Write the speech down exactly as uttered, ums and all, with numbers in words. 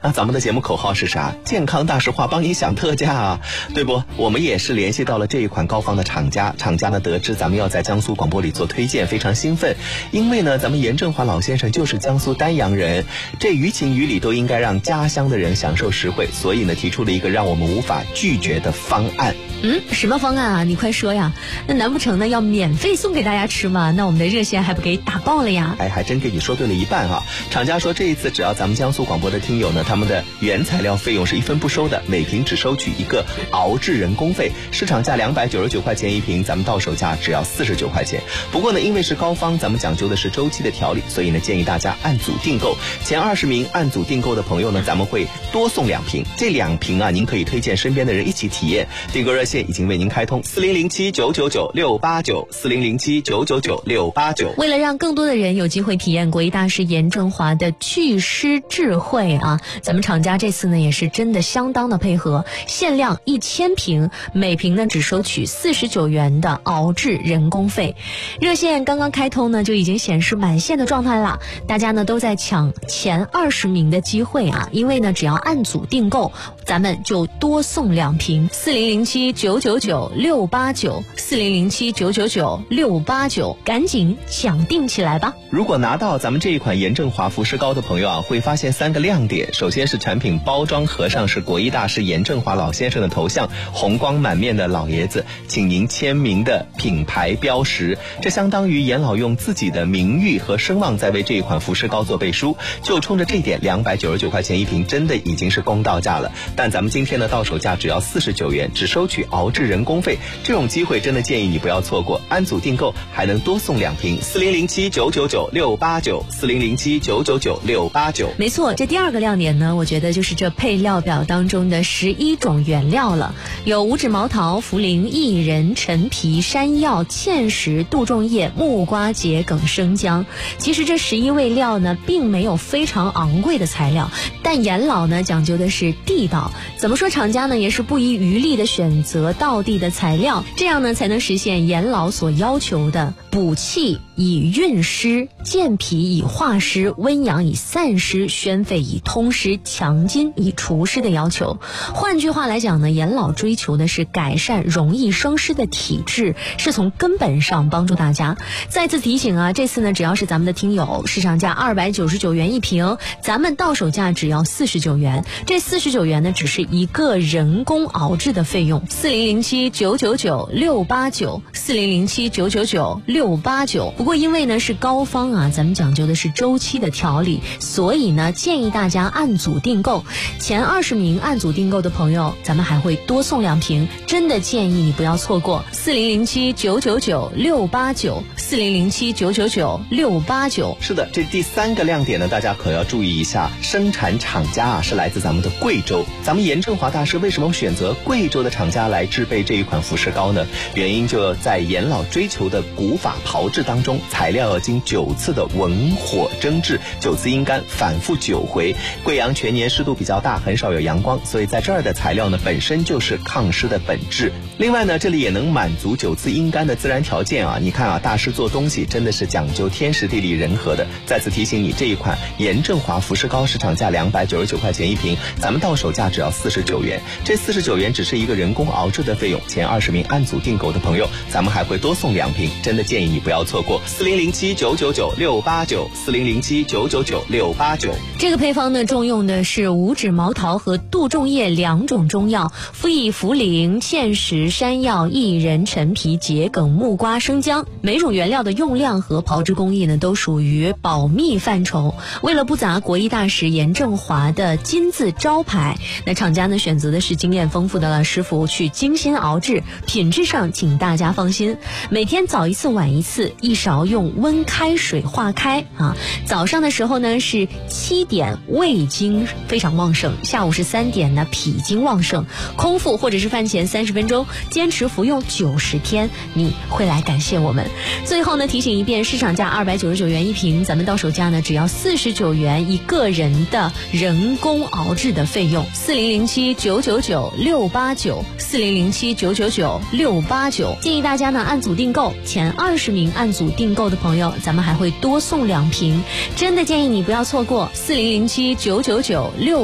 那咱们的节目口号是啥？健康大实话，帮你享特价啊，对不？我们也是联系到了这一款膏方的厂家，厂家呢得知咱们要在江苏广播里做推荐，非常兴奋，因为呢咱们严正华老先生就是江苏丹阳人，这于情于理都应该让家乡的人享受实惠，所以呢提出了一个让我们无法拒绝的方案。 嗯，什么方案啊？你快说呀！那难不成呢要免费送给大家吃吗？那我们的热线还不给打爆了呀？ 哎，还真给你说对了一半啊！厂家说这一次只要咱们江苏广播的听友呢，他们的原材料费用是一分不收的，每瓶只收取一个熬制人工费，市场价两百九十九块钱一瓶，咱们到手价只要四十九块钱。不过呢，因为是膏方，咱们讲究的是周期的调理，所以呢建议大家按组订购。前二十名按组订购的朋友呢，咱们会多送两瓶，这两瓶啊，您可以推荐身边的人一起体验。订购热线已经为您开通四零零七九九九六八九四零零七九九九六八九。 为了让更多的人有机会体验国医大师严正华的祛湿智慧啊，咱们厂家这次呢也是真的相当的配合，限量一千瓶，每瓶呢只收取四十九元的熬制人工费。热线刚刚开通呢就已经显示满线的状态了，大家呢都在抢前二十名的机会啊，因为呢只要按组订购，咱们就多送两瓶。四零零七九九九六八九四零零七九九九六八九，赶紧抢订起来吧！ 如果拿到咱们这一款严正华服饰膏的朋友啊，会发现三个亮点。首先是产品包装盒上是国医大师严正华老先生的头像，红光满面的老爷子，请您签名的品牌标识，这相当于严老用自己的名誉和声望在为这一款服饰膏做背书。就冲着这点，两百九十九块钱一瓶，真的已经是公道价了。但咱们今天的到手价只要四十九元，只收取熬制人工费，这种机会真的建议你不要错过。按组订购还能多送两瓶，四零零七九九九六八九四零零七九九九六八九。 没错，这第二个亮点呢，我觉得就是这配料表当中的十一种原料了，有五指毛桃、茯苓、薏仁、陈皮、山药、芡实、杜仲叶、木瓜、桔梗、生姜。其实这十一味料呢，并没有非常昂贵的材料，但严老呢讲究的是地道。怎么说，厂家呢也是不遗余力的选择道地的材料，这样呢才能实现严老所要求的补气以运湿，健脾以化湿，温阳以散湿，宣肺以通湿，强筋以除湿的要求。换句话来讲呢，严老追求的是改善容易生湿的体质，是从根本上帮助大家。再次提醒啊，这次呢只要是咱们的听友，市场价二百九十九元一瓶，咱们到手价只要四十九元，这四十九元呢只是一个人工熬制的费用。四零零七九九九六八九四零零七九九九六八九。不过因为呢是膏方啊，咱们讲究的是周期的调理，所以呢建议大家按组订购，前二十名按组订购的朋友，咱们还会多送两瓶，真的建议你不要错过。四零零七九九九六八九四零零七九九九六八九。 是的，这第三个亮点呢，大家可要注意一下，生产厂家啊是来自咱们的贵州。咱们严正华大师为什么选择贵州的厂家来制备这一款服饰膏呢？原因就在严老追求的古法炮制当中，材料要经九次的文火蒸制，九次阴干，反复九回。贵阳全年湿度比较大，很少有阳光，所以在这儿的材料呢本身就是抗湿的本质。另外呢，这里也能满足九次阴干的自然条件啊。你看啊，大师做东西真的是讲究天时地利人和的。再次提醒你，这一款严正华服饰膏市场价两百九十九块钱一瓶，咱们到手价只要四十九元，这四十九元只是一个人工熬制的费用。前二十名按组订购的朋友，咱们还会多送两瓶，真的建议你不要错过。四零零七九九九六八九四零零七九九九六八九。 这个配方呢，重用的是五指毛桃和杜仲叶两种中药，辅以茯苓、芡实、山药、薏仁、陈皮、桔梗、木瓜、生姜。每种原料的用量和炮制工艺呢，都属于保密范畴。为了不砸国医大师严正华的金字招牌，那厂家呢选择的是经验丰富的师傅去精心熬制，品质上请大家放心。每天早一次晚一次，一勺用温开水化开啊。早上的时候呢是七点胃经非常旺盛，下午是三点呢脾经旺盛。空腹或者是饭前三十分钟，坚持服用九十天，你会来感谢我们。最后呢提醒一遍，市场价二百九十九元一瓶，咱们到手价呢只要四十九元一个人的人工熬制的费用。四零零七九九九六八九四零零七九九九六八九。建议大家呢按组订购，前二十名按组订购的朋友，咱们还会多送两瓶，真的建议你不要错过。四零零七九九九六